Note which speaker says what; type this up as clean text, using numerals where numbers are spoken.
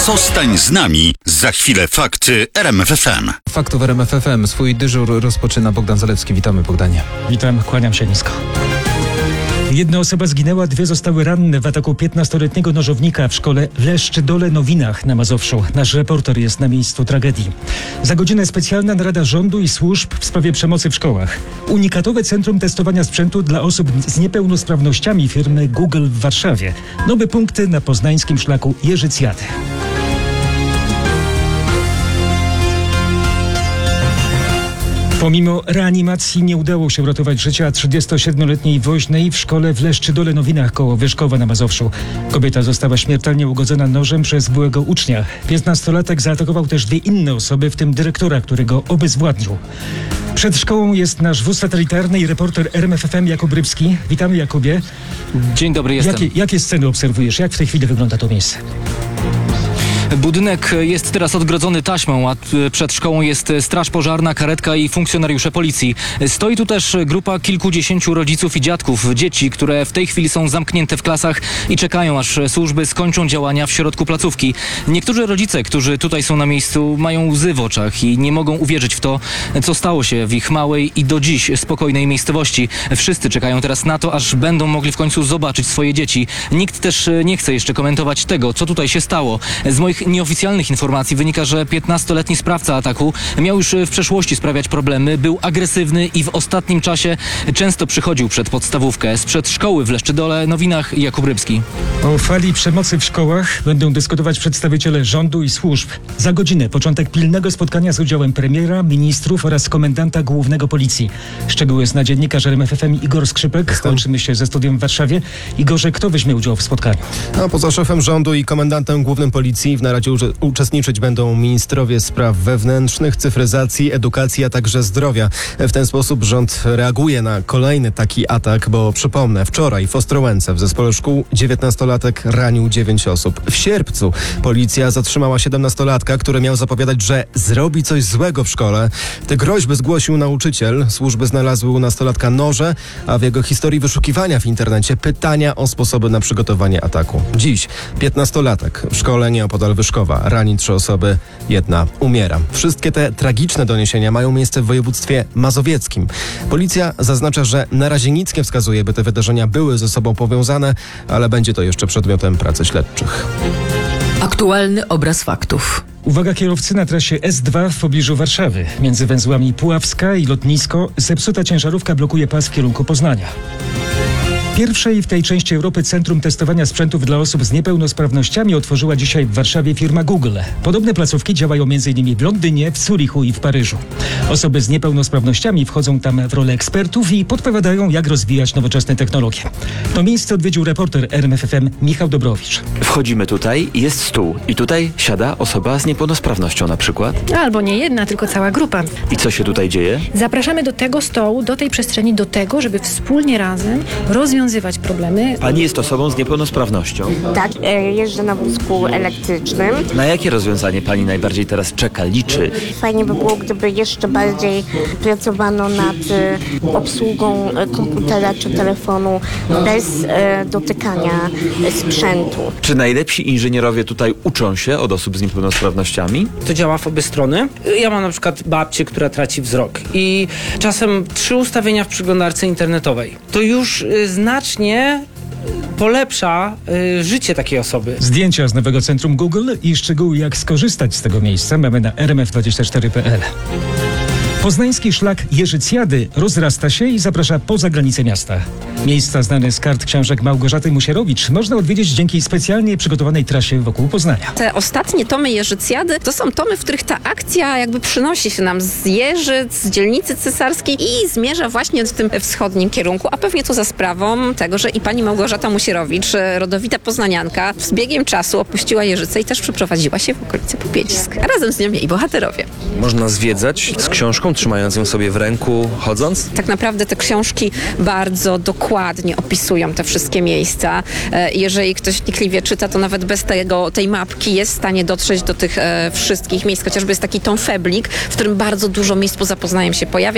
Speaker 1: Zostań z nami. Za chwilę fakty RMF FM.
Speaker 2: Faktów RMF FM. Swój dyżur rozpoczyna Bogdan Zalewski. Witamy, Bogdanie.
Speaker 3: Witam, kłaniam się nisko. Jedna osoba zginęła, 2 zostały ranne w ataku 15-letniego nożownika w szkole w Leszczydole-Nowinach na Mazowszu. Nasz reporter jest na miejscu tragedii. Za godzinę specjalna narada rządu i służb w sprawie przemocy w szkołach. Unikatowe centrum testowania sprzętu dla osób z niepełnosprawnościami firmy Google w Warszawie. Nowe punkty na poznańskim szlaku Jeżycjady. Pomimo reanimacji nie udało się uratować życia 37-letniej woźnej w szkole w Leszczydole-Nowinach koło Wyszkowa na Mazowszu. Kobieta została śmiertelnie ugodzona nożem przez byłego ucznia. 15-latek zaatakował też 2 inne osoby, w tym dyrektora, który go obezwładnił. Przed szkołą jest nasz wóz satelitarny i reporter RMF FM Jakub Rybski. Witamy, Jakubie.
Speaker 4: Dzień dobry, jestem.
Speaker 3: Jakie sceny obserwujesz? Jak w tej chwili wygląda to miejsce?
Speaker 4: Budynek jest teraz odgrodzony taśmą, a przed szkołą jest straż pożarna, karetka i funkcjonariusze policji. Stoi tu też grupa kilkudziesięciu rodziców i dziadków, dzieci, które w tej chwili są zamknięte w klasach i czekają, aż służby skończą działania w środku placówki. Niektórzy rodzice, którzy tutaj są na miejscu, mają łzy w oczach i nie mogą uwierzyć w to, co stało się w ich małej i do dziś spokojnej miejscowości. Wszyscy czekają teraz na to, aż będą mogli w końcu zobaczyć swoje dzieci. Nikt też nie chce jeszcze komentować tego, co tutaj się stało. Z moich nieoficjalnych informacji wynika, że 15-letni sprawca ataku miał już w przeszłości sprawiać problemy, był agresywny i w ostatnim czasie często przychodził przed podstawówkę. Sprzed szkoły w Leszczydole-Nowinach Jakub Rybski.
Speaker 3: O fali przemocy w szkołach będą dyskutować przedstawiciele rządu i służb. Za godzinę początek pilnego spotkania z udziałem premiera, ministrów oraz komendanta głównego policji. Szczegóły zna dziennikarz RMF FM Igor Skrzypek. Łączymy się ze studiem w Warszawie. Igorze, kto weźmie udział w spotkaniu?
Speaker 5: Poza szefem rządu i komendantem głównym policji w naradzie uczestniczyć będą ministrowie spraw wewnętrznych, cyfryzacji, edukacji, a także zdrowia. W ten sposób rząd reaguje na kolejny taki atak, bo przypomnę, wczoraj w Ostrołęce w zespole szkół 19-latek ranił 9 osób. W sierpcu policja zatrzymała 17-latka, który miał zapowiadać, że zrobi coś złego w szkole. Te groźby zgłosił nauczyciel. Służby znalazły u nastolatka noże, a w jego historii wyszukiwania w internecie pytania o sposoby na przygotowanie ataku. Dziś 15-latek w szkole nieopodal Wyszkowa rani 3 osoby, 1 umiera. Wszystkie te tragiczne doniesienia mają miejsce w województwie mazowieckim. Policja zaznacza, że na razie nic nie wskazuje, by te wydarzenia były ze sobą powiązane, ale będzie to jeszcze przedmiotem pracy śledczych.
Speaker 6: Aktualny obraz faktów.
Speaker 3: Uwaga, kierowcy na trasie S2 w pobliżu Warszawy. Między węzłami Puławska i Lotnisko zepsuta ciężarówka blokuje pas w kierunku Poznania. Pierwsze w tej części Europy centrum testowania sprzętów dla osób z niepełnosprawnościami otworzyła dzisiaj w Warszawie firma Google. Podobne placówki działają m.in. w Londynie, w Zurichu i w Paryżu. Osoby z niepełnosprawnościami wchodzą tam w rolę ekspertów i podpowiadają, jak rozwijać nowoczesne technologie. To miejsce odwiedził reporter RMF FM Michał Dobrowicz.
Speaker 7: Wchodzimy tutaj, jest stół i tutaj siada osoba z niepełnosprawnością na przykład.
Speaker 8: Albo nie jedna, tylko cała grupa.
Speaker 7: I co się tutaj dzieje?
Speaker 8: Zapraszamy do tego stołu, do tej przestrzeni, do tego, żeby wspólnie razem rozwiązywać problemy.
Speaker 7: Pani jest osobą z niepełnosprawnością.
Speaker 9: Tak, jeżdżę na wózku elektrycznym.
Speaker 7: Na jakie rozwiązanie pani najbardziej teraz czeka, liczy?
Speaker 9: Fajnie by było, gdyby jeszcze bardziej pracowano nad obsługą komputera czy telefonu bez dotykania sprzętu.
Speaker 7: Czy najlepsi inżynierowie tutaj uczą się od osób z niepełnosprawnościami?
Speaker 10: To działa w obie strony. Ja mam na przykład babcię, która traci wzrok i czasem 3 ustawienia w przeglądarce internetowej. To już znacznie polepsza życie takiej osoby.
Speaker 3: Zdjęcia z nowego centrum Google i szczegóły, jak skorzystać z tego miejsca, mamy na rmf24.pl. Poznański szlak Jeżycjady rozrasta się i zaprasza poza granice miasta. Miejsca znane z kart książek Małgorzaty Musierowicz można odwiedzić dzięki specjalnie przygotowanej trasie wokół Poznania.
Speaker 6: Te ostatnie tomy Jeżycjady to są tomy, w których ta akcja jakby przynosi się nam z Jeżyc, z dzielnicy cesarskiej i zmierza właśnie w tym wschodnim kierunku, a pewnie to za sprawą tego, że i pani Małgorzata Musierowicz, rodowita poznanianka, z biegiem czasu opuściła Jeżycę i też przeprowadziła się w okolice Popielisk. Razem z nią jej bohaterowie.
Speaker 11: Można zwiedzać z książką, trzymając ją sobie w ręku, chodząc?
Speaker 6: Tak naprawdę te książki bardzo dokładnie opisują te wszystkie miejsca. Jeżeli ktoś wnikliwie czyta, to nawet bez tej mapki jest w stanie dotrzeć do tych wszystkich miejsc. Chociażby jest taki tom Feblik, w którym bardzo dużo miejsc poza Poznaniem się pojawia.